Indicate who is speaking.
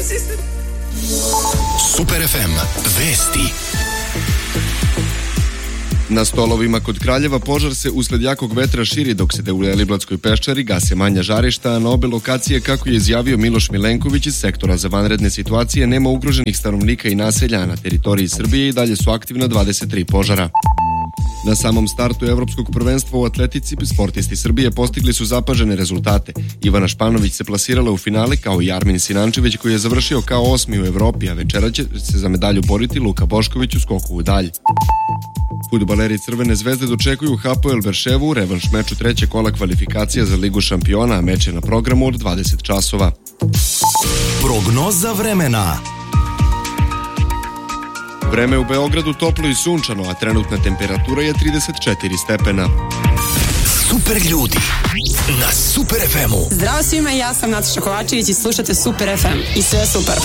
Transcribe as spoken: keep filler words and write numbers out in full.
Speaker 1: Super ef em vesti.
Speaker 2: Na Stolovima kod Kraljeva požar se usled jakog vetra širi dok se u Deliblatskoj peščari gase manja žarišta, a na obe lokacije, kako je izjavio Miloš Milenković iz sektora za vanredne situacije, nema ugroženih stanovnika i naselja. Na teritoriji Srbije i dalje su aktivna dvadeset tri požara. Na samom startu Evropskog prvenstva u atletici sportisti Srbije postigli su zapažene rezultate. Ivana Španović se plasirala u finale kao i Armin Sinančević koji je završio kao osmi u Evropi, a večera će se za medalju boriti Luka Bošković u skoku u dalj. Fudbaleri Crvene zvezde dočekuju Hapoel Berševu u revanš meču treće kola kvalifikacija za Ligu šampiona, a meč je na programu od dvadeset časova.
Speaker 1: Prognoza vremena.
Speaker 2: Vreme u Beogradu toplo i sunčano, a trenutna temperatura je trideset četiri stepena.
Speaker 1: Super ljudi na Super ef emu.
Speaker 3: Zdravo svima, ja sam Nataša Kovačević i slušate Super ef em i sve super.